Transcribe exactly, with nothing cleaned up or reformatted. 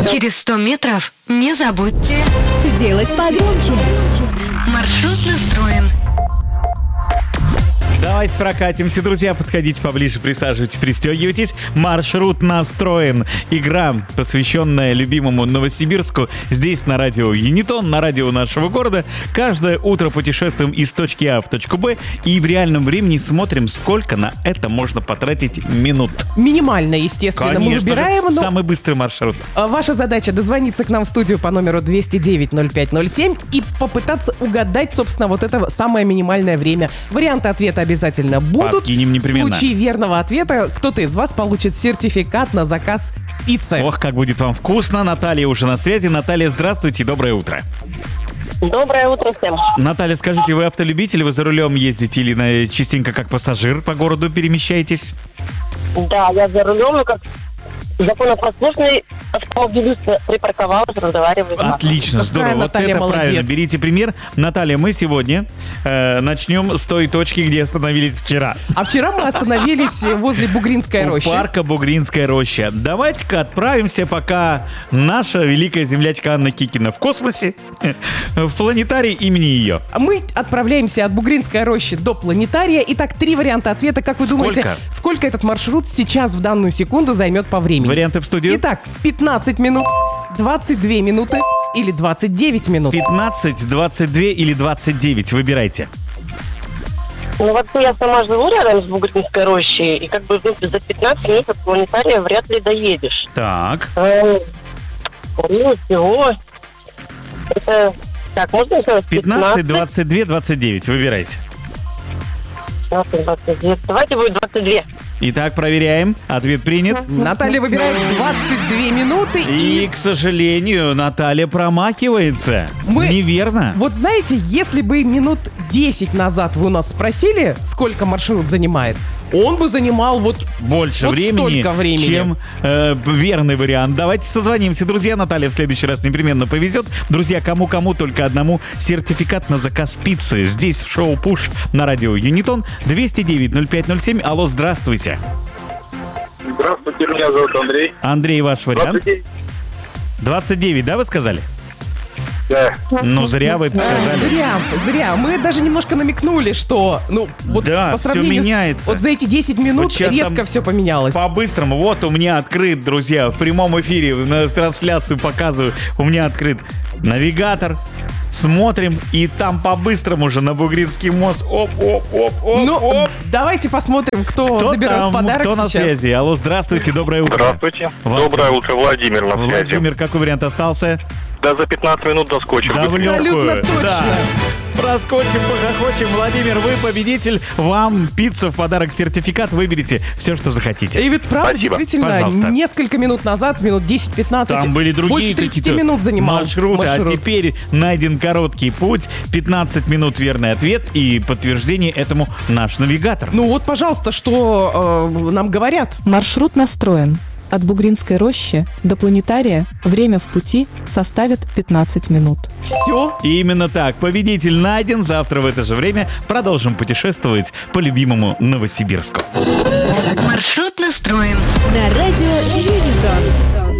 Через сто метров не забудьте сделать погромче. Маршрут настроен. Давайте прокатимся, друзья, подходите поближе, присаживайтесь, пристегивайтесь. Маршрут настроен. Игра, посвященная любимому Новосибирску, здесь на радио Юнитон, на радио нашего города. Каждое утро путешествуем из точки А в точку Б и в реальном времени смотрим, сколько на это можно потратить минут. Минимально, естественно, Конечно мы выбираем. же, но... самый быстрый маршрут. Ваша задача дозвониться к нам в студию по номеру двести девять ноль пять ноль семь и попытаться угадать, собственно, вот это самое минимальное время. Варианты ответа обязательно будут. Подкинем непременно. В случае верного ответа кто-то из вас получит сертификат на заказ пиццы. Ох, как будет вам вкусно. Наталья уже на связи. Наталья, здравствуйте, доброе утро. Доброе утро всем. Наталья, скажите, вы автолюбитель, вы за рулем ездите или на, частенько как пассажир по городу перемещаетесь? Да, я за рулем, и как законопослушный автомобилист припарковалась, разговариваю. Отлично, Какая здорово. Вот Наталья это молодец. правильно. Берите пример. Наталья, мы сегодня э, начнем с той точки, где остановились вчера. А вчера мы остановились возле Бугринской У рощи. парка Бугринская роща. Давайте-ка отправимся, пока наша великая землячка Анна Кикина в космосе, в планетарий имени ее. Мы отправляемся от Бугринской рощи до планетария. Итак, три варианта ответа. Как вы Сколько? думаете, сколько этот маршрут сейчас в данную секунду займет по времени? Варианты в студию. Итак, пятнадцать минут, двадцать две минуты или двадцать девять минут. пятнадцать, двадцать два или двадцать девять. Выбирайте. Ну, вообще, я сама живу рядом с Бугринской рощей, и как бы ну, за пятнадцать минут от планетария вряд ли доедешь. Так. Эм, Скорее всего, это... Так, можно сказать? пятнадцать, двадцать два, двадцать девять. Выбирайте. пятнадцать, двадцать девять. Давайте будет двадцать два. Итак, проверяем. Ответ принят. Наталья выбирает двадцать две минуты И, и... к сожалению, Наталья промахивается. Мы- Неверно. Вот знаете, если бы минут десять назад вы у нас спросили, сколько маршрут занимает, он бы занимал вот... Больше вот времени, столько времени. чем э, верный вариант. Давайте созвонимся, друзья. Наталья в следующий раз непременно повезет. Друзья, кому-кому, только одному сертификат на заказ пиццы. Здесь в шоу «Пуш» на радио Юнитон. двести девять ноль пять ноль семь. Алло, здравствуйте. Здравствуйте, меня зовут Андрей. Андрей, ваш вариант? двадцать девять. двадцать девять, да, вы сказали? Да. Ну, зря вы это А, сказали. Зря, зря. Мы даже немножко намекнули, что, ну, вот Да, по всё сравнению с- меняется. вот за эти десять минут Вот сейчас резко там все поменялось. По-быстрому. Вот у меня открыт, друзья, в прямом эфире, на трансляцию показываю. У меня открыт навигатор. Смотрим, и там по-быстрому же на Бугринский мост. Оп-оп-оп-оп. Ну, давайте посмотрим, кто, Кто заберет там? подарок Кто на сейчас. связи? Алло, здравствуйте, доброе утро. Здравствуйте. Вас- Доброе утро, Владимир на связи. Владимир, какой вариант остался? Да, за пятнадцать минут доскочим. Да, в Абсолютно легкую. точно. Да. Проскочим, похохочем. Владимир, вы победитель. Вам пицца в подарок, сертификат. Выберите все, что захотите. И ведь правда, Спасибо. действительно, Пожалуйста. несколько минут назад, минут десять-пятнадцать, Там были другие больше тридцати какие-то минут занимал маршруты, маршрут. а теперь найден короткий путь, пятнадцать минут верный ответ и подтверждение этому наш навигатор. Ну вот, пожалуйста, что э, нам говорят. Маршрут настроен. От Бугринской рощи до планетария время в пути составит пятнадцать минут. Все. И именно так, победитель найден. Завтра в это же время продолжим путешествовать по любимому Новосибирску. Маршрут настроен. На радио Юнитон.